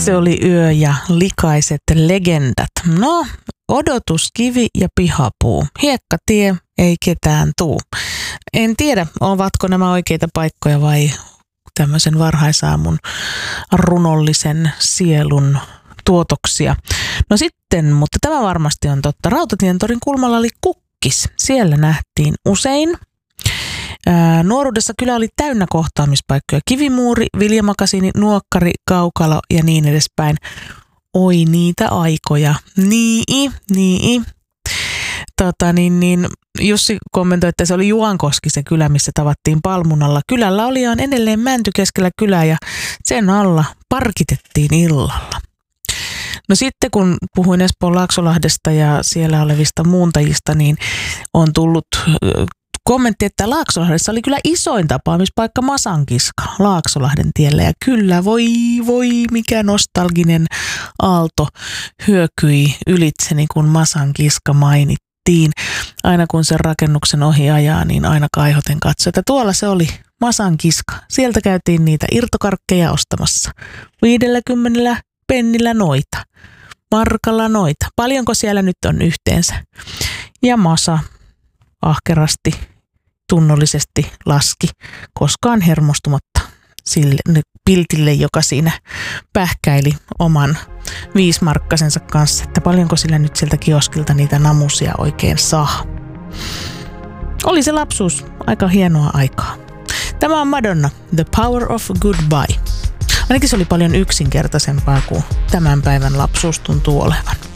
Se oli Yö ja likaiset legendat. No, odotuskivi ja pihapuu. Hiekkatie, ei ketään tuu. En tiedä, ovatko nämä oikeita paikkoja vai tämmöisen varhaisaamun runollisen sielun tuotoksia. No sitten, mutta tämä varmasti on totta. Rautatientorin kulmalla oli Kukkis. Siellä nähtiin usein. Nuoruudessa kylä oli täynnä kohtaamispaikkoja. Kivimuuri, viljamakasiini, nuokkari, kaukalo ja niin edespäin. Oi niitä aikoja. Niin. Jussi kommentoi, että se oli Juankoski se kylä, missä tavattiin Palmunalla. Kylällä oli edelleen mänty keskellä kylää ja sen alla parkitettiin illalla. No sitten kun puhuin Espoon Laaksolahdesta ja siellä olevista muuntajista, niin on tullut kommentti, että Laaksolahdessa oli kyllä isoin tapaamispaikka Masankiska Laaksolahden tiellä. Ja kyllä, voi, mikä nostalginen aalto hyökyi ylitseni, kun Masankiska mainittiin. Aina kun sen rakennuksen ohi ajaa, niin aina kaihoten katsoi, että tuolla se oli Masankiska. Sieltä käytiin niitä irtokarkkeja ostamassa. 50 pennillä noita. Markalla noita. Paljonko siellä nyt on yhteensä? Ja Masa ahkerasti, tunnollisesti laski, koskaan hermostumatta sille piltille, joka siinä pähkäili oman 5-markkasensa kanssa, että paljonko sillä nyt sieltä kioskilta niitä namusia oikein saa. Oli se lapsuus aika hienoa aikaa. Tämä on Madonna, The Power of Goodbye. Ainakin se oli paljon yksinkertaisempaa kuin tämän päivän lapsuus tuntuu olevan.